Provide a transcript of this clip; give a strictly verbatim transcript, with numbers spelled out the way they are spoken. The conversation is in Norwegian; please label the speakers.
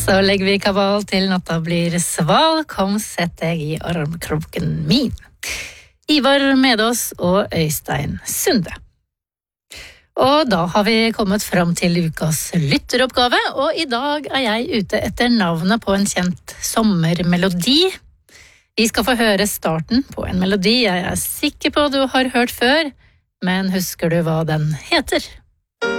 Speaker 1: Så legger vi kabal til natta blir sval, kom sett deg i armkroken min. Ivar Medås og Øystein Sunde. Og da har vi kommet fram til ukas lytteroppgave, og i dag er jeg ute etter navnet på en kjent sommermelodi. Vi skal få høre starten på en melodi jeg er sikker på du har hørt før, men husker du hva den heter?